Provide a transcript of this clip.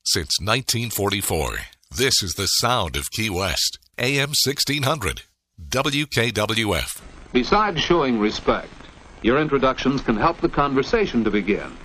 Since 1944, this is the sound of Key West. AM 1600, WKWF. Besides showing respect, your introductions can help the conversation to begin.